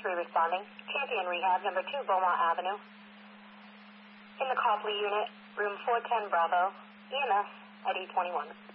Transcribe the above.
3 responding. Champion Rehab, number 2 Beaumont Avenue. In the Copley unit, room 410 Bravo, EMS at E21.